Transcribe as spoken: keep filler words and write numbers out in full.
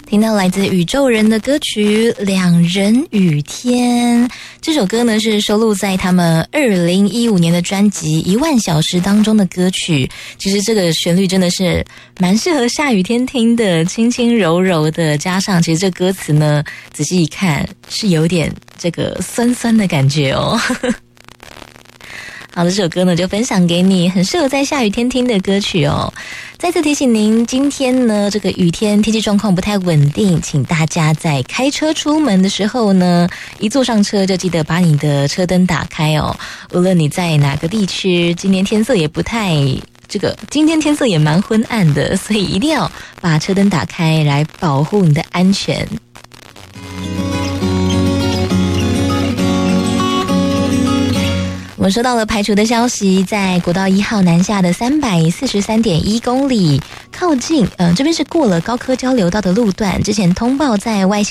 听到来自宇宙人的歌曲《两人雨天》，这首歌呢是收录在他们二零一五年的专辑《一万小时》当中的歌曲。其实这个旋律真的是蛮适合下雨天听的，轻轻柔柔的，加上其实这歌词呢，仔细一看是有点这个酸酸的感觉哦。好的，这首歌呢就分享给你，很适合在下雨天听的歌曲哦。再次提醒您，今天呢这个雨天天气状况不太稳定，请大家在开车出门的时候呢，一坐上车就记得把你的车灯打开哦。无论你在哪个地区，今天天色也不太这个，今天天色也蛮昏暗的，所以一定要把车灯打开来保护你的安全。我们收到了排除的消息，在国道一号南下的三百四十三点一公里，靠近，嗯、呃，这边是过了高科交流道的路段，之前通报在外线